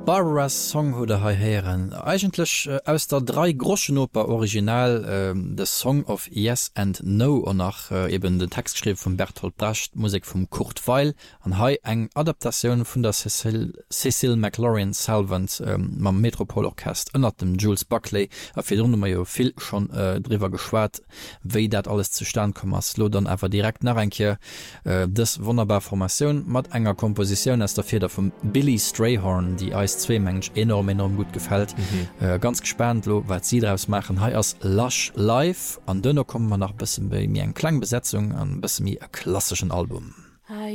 Barbara's Song oder heieren eigentlich aus der 3 Groschenoper original the Song of Yes and No und nach eben den Text geschrieben von Bertolt Brecht, Musik vom Kurt Weill an hai eng Adaptation von der Cecil McLaurin Salvant mam Metropolorchest ënner dem Jules Buckley afir jo viel schon drüber geschwart wéi dat alles zustand kom as lo dann einfach direkt nach enke das wunderbar Formation mat enger Komposition as der Feder vom Billy Strayhorn die zwei Mensch enorm gut gefällt ganz gespannt lo wat sie daraus machen he als Lush live an dünner kommen man nach bis bei mir en Klangbesetzung an bis mir klassischen Album.